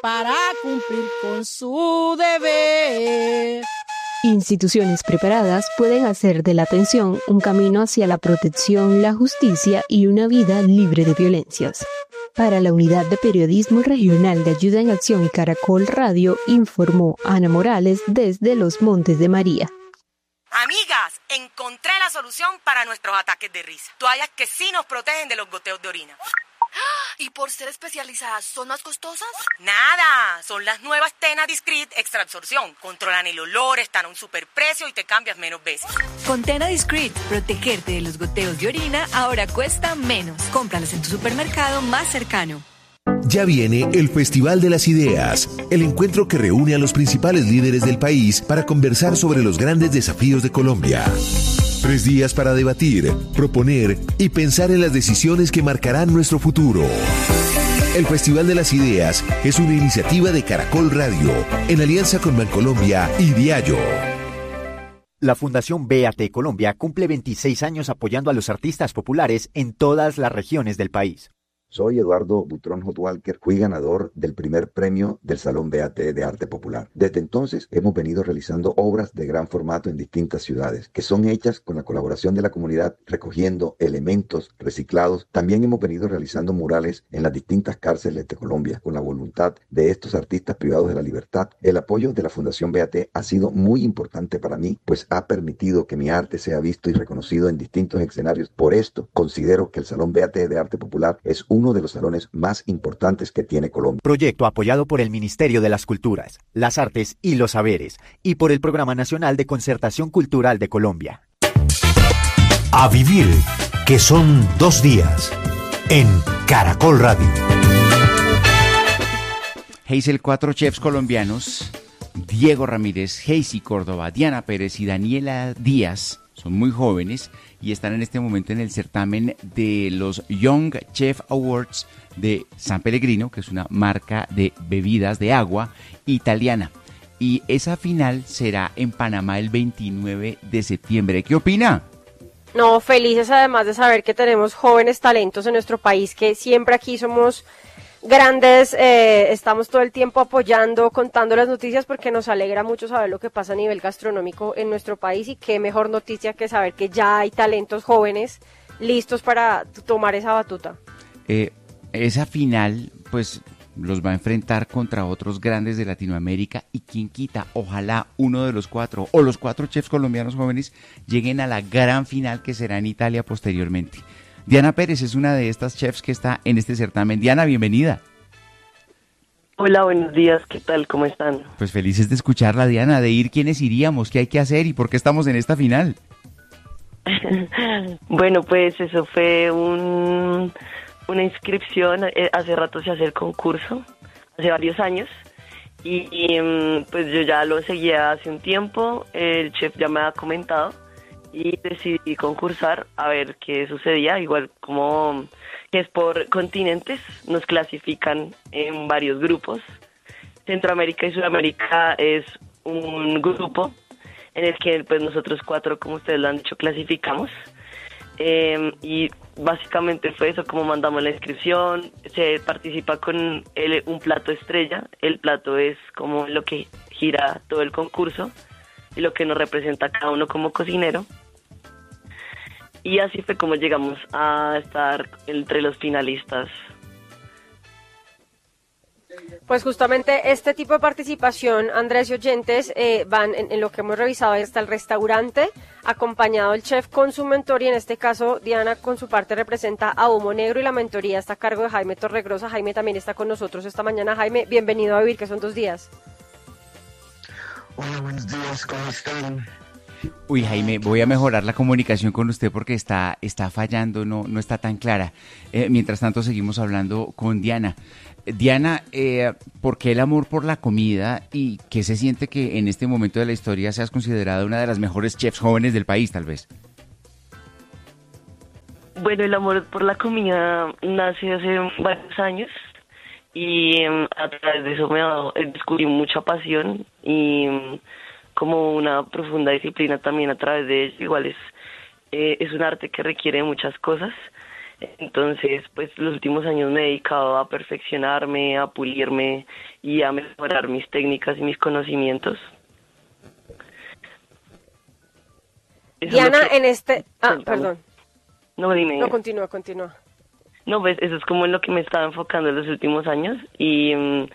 para cumplir con su deber. Instituciones preparadas pueden hacer de la atención un camino hacia la protección, la justicia y una vida libre de violencias. Para la Unidad de Periodismo Regional de Ayuda en Acción y Caracol Radio, informó Ana Morales desde Los Montes de María. Amigas, encontré la solución para nuestros ataques de risa. Toallas que sí nos protegen de los goteos de orina. ¿Y por ser especializadas son más costosas? Nada, son las nuevas Tena Discreet Extra Absorción. Controlan el olor, están a un superprecio y te cambias menos veces. Con Tena Discreet, protegerte de los goteos de orina ahora cuesta menos. Cómpralos en tu supermercado más cercano. Ya viene el Festival de las Ideas, el encuentro que reúne a los principales líderes del país para conversar sobre los grandes desafíos de Colombia. 3 días para debatir, proponer y pensar en las decisiones que marcarán nuestro futuro. El Festival de las Ideas es una iniciativa de Caracol Radio, en alianza con Bancolombia y Diallo. La Fundación BAT Colombia cumple 26 años apoyando a los artistas populares en todas las regiones del país. Soy Eduardo Butrón Hot Walker, fui ganador del primer premio del Salón BAT de Arte Popular. Desde entonces hemos venido realizando obras de gran formato en distintas ciudades, que son hechas con la colaboración de la comunidad, recogiendo elementos reciclados. También hemos venido realizando murales en las distintas cárceles de Colombia, con la voluntad de estos artistas privados de la libertad. El apoyo de la Fundación BAT ha sido muy importante para mí, pues ha permitido que mi arte sea visto y reconocido en distintos escenarios. Por esto, considero que el Salón BAT de Arte Popular es uno de los salones más importantes que tiene Colombia. Proyecto apoyado por el Ministerio de las Culturas, las Artes y los Saberes y por el Programa Nacional de Concertación Cultural de Colombia. A vivir, que son 2 días, en Caracol Radio. Hazel, 4 chefs colombianos, Diego Ramírez, Heisy Córdoba, Diana Pérez y Daniela Díaz, son muy jóvenes y están en este momento en el certamen de los Young Chef Awards de San Pellegrino, que es una marca de bebidas de agua italiana. Y esa final será en Panamá el 29 de septiembre. ¿Qué opina? No, felices además de saber que tenemos jóvenes talentos en nuestro país, que siempre aquí somos grandes, estamos todo el tiempo apoyando, contando las noticias porque nos alegra mucho saber lo que pasa a nivel gastronómico en nuestro país y qué mejor noticia que saber que ya hay talentos jóvenes listos para tomar esa batuta. Esa final pues los va a enfrentar contra otros grandes de Latinoamérica y quién quita, ojalá uno de los 4 o los 4 chefs colombianos jóvenes lleguen a la gran final que será en Italia posteriormente. Diana Pérez es una de estas chefs que está en este certamen. Diana, bienvenida. Hola, buenos días, ¿qué tal? ¿Cómo están? Pues felices de escucharla, Diana, de ir quiénes iríamos, qué hay que hacer y por qué estamos en esta final. Bueno, pues eso fue una inscripción, hace rato se hace el concurso, hace varios años, y pues yo ya lo seguía hace un tiempo, el chef ya me ha comentado, y decidí concursar a ver qué sucedía, igual como que es por continentes, nos clasifican en varios grupos. Centroamérica y Sudamérica es un grupo en el que pues nosotros 4, como ustedes lo han dicho, clasificamos. Y básicamente fue eso, como mandamos la inscripción, se participa con un plato estrella, el plato es como lo que gira todo el concurso y lo que nos representa a cada uno como cocinero. Y así fue como llegamos a estar entre los finalistas. Pues justamente este tipo de participación, Andrés y oyentes, van en lo que hemos revisado hasta el restaurante, acompañado el chef con su mentor, y en este caso Diana con su parte representa a Humo Negro y la mentoría está a cargo de Jaime Torregrosa. Jaime también está con nosotros esta mañana. Jaime, bienvenido a Vivir, que son 2 días. Hola, buenos días, ¿cómo están? Uy, Jaime, voy a mejorar la comunicación con usted porque está fallando, no está tan clara. Mientras tanto, seguimos hablando con Diana. Diana, ¿por qué el amor por la comida y qué se siente que en este momento de la historia seas considerada una de las mejores chefs jóvenes del país, tal vez? Bueno, el amor por la comida nace hace varios años y a través de eso descubrí mucha pasión y como una profunda disciplina también a través de ello. Igual es un arte que requiere muchas cosas Entonces, pues los últimos años me he dedicado a perfeccionarme, a pulirme y a mejorar mis técnicas y mis conocimientos. Eso Diana, es lo que... en este... perdón. No, dime. No, continúa. No, pues eso es como en lo que me estaba enfocando en los últimos años y